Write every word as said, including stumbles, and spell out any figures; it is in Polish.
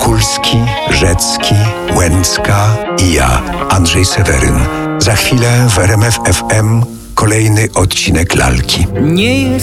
Wokulski, Rzecki, Łęcka i ja, Andrzej Seweryn. Za chwilę w R M F F M kolejny odcinek Lalki. Nie jest